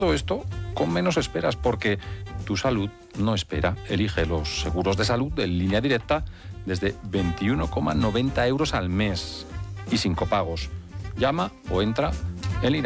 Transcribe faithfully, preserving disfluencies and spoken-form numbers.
Todo esto con menos esperas, porque tu salud no espera. Elige los seguros de salud de Línea Directa desde veintiuno coma noventa euros al mes y sin copagos. Llama o entra en línea.